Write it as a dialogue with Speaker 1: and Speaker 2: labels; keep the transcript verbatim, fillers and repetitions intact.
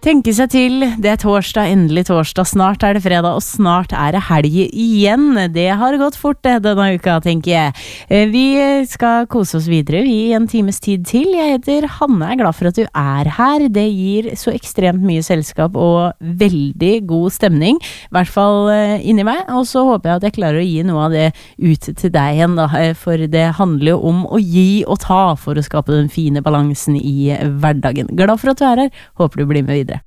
Speaker 1: Tenke seg til, det er torsdag, endelig torsdag, snart er det fredag, og snart er det helg igjen. Det har gått fort det, denne uka, tenker jeg. Vi skal kose oss videre i en times tid til. Jeg heter Hanne, jeg er glad for at du er her. Det gir så ekstremt mye selskap og veldig god stemning, i hvert fall inni meg, og så håper jeg at jeg klarer å gi noe av det ut til deg igjen, da, for det handler jo om å gi og ta for å skape den fine balansen i hverdagen. Glad for at du er her, håper du blir med videre.